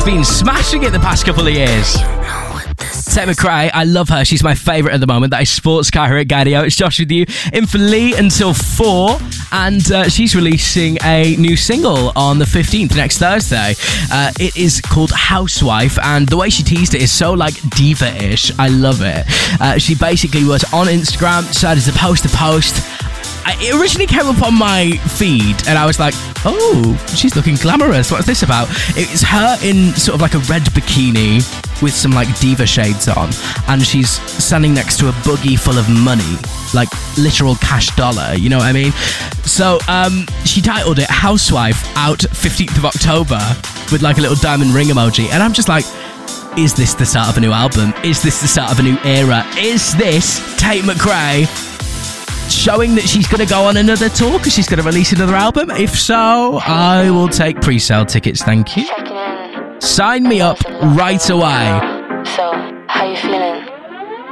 been smashing it the past couple of years. Tate McRae, I love her. She's my favourite at the moment. That is Sports Car here at Gaydio. It's Josh with you in for Lee until 4. And she's releasing a new single on the 15th, next Thursday. It is called Housewife. And the way she teased it is so like diva-ish. I love it. She basically was on Instagram, decided to post a post. It originally came up on my feed and I was like, oh, she's looking glamorous. What's this about? It's her in sort of like a red bikini with some like diva shades on, and she's standing next to a buggy full of money, like literal cash dollar, you know what I mean? So she titled it Housewife, out 15th of October with like a little diamond ring emoji, and I'm just like, is this the start of a new album? Is this the start of a new era? Is this Tate McRae showing that she's going to go on another tour because she's going to release another album? If so, I will take pre-sale tickets, thank you. Sign me up right away. So, how you feeling?